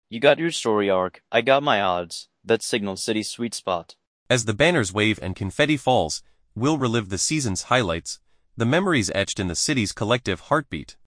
You got your story arc, I got my odds. That's Signal City's sweet spot. As the banners wave and confetti falls, we'll relive the season's highlights, the memories etched in the city's collective heartbeat.